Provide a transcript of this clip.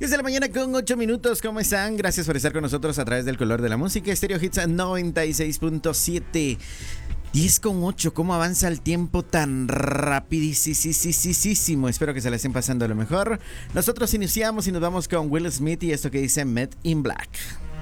10 de la mañana con 8 minutos, ¿cómo están? Gracias por estar con nosotros a través del color de la música. Stereo Hits 96.7. 10 con 8, ¿cómo avanza el tiempo tan rapidísimo? Espero que se la estén pasando a lo mejor. Nosotros iniciamos y nos vamos con Will Smith y esto que dice Met in Black.